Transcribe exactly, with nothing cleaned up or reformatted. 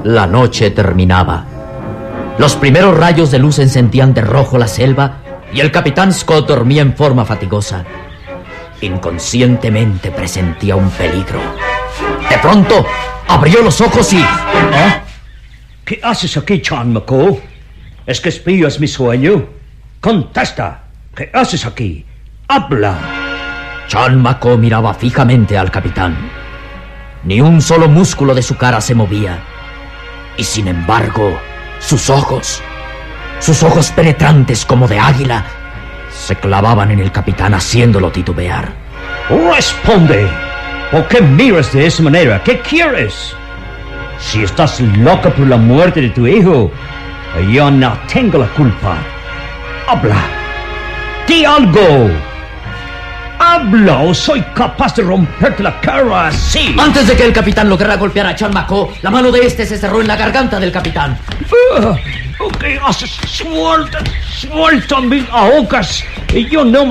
La noche terminaba. Los primeros rayos de luz encendían de rojo la selva y el capitán Scott dormía en forma fatigosa. Inconscientemente presentía un peligro. De pronto, abrió los ojos y... ¿Ah? ¿Qué haces aquí, John McCall? ¿Es que espías mi sueño? Contesta. ¿Qué haces aquí? ¡Habla! John McCall miraba fijamente al capitán. Ni un solo músculo de su cara se movía. Y sin embargo, sus ojos, sus ojos penetrantes como de águila, se clavaban en el capitán haciéndolo titubear. ¡Responde! ¿Por qué miras de esa manera? ¿Qué quieres? Si estás loca por la muerte de tu hijo, yo no tengo la culpa. ¡Habla! ¡Di algo! ¡Habla o soy capaz de romperte la cara así! Antes de que el capitán lograra golpear a John McCall, la mano de este se cerró en la garganta del capitán. Uh, ¿Qué haces? ¡Suelta! ¡Suelta mis ahogas! Y yo no